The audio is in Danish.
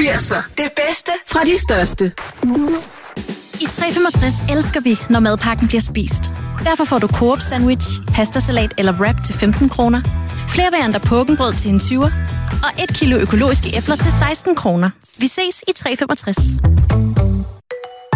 80'er. Det bedste fra de største. I 365 elsker vi, når madpakken bliver spist. Derfor får du Coop sandwich, pastasalat eller wrap til 15 kroner. Flere varianter pukkenbrød til en 20'er. Og 1 kilo økologiske æbler til 16 kroner. Vi ses i 365.